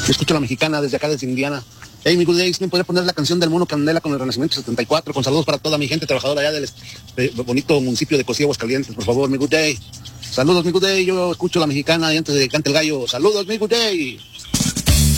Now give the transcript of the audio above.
Escucho la mexicana desde acá, desde Indiana. Hey, mi good day, ¿me podría poner la canción del Mono Candela con el Renacimiento 74? Con saludos para toda mi gente trabajadora allá del bonito municipio de Cosío, Aguascalientes, por favor, mi good day. Saludos, mi good day, yo escucho la mexicana y antes de que cante el gallo. Saludos, mi good day.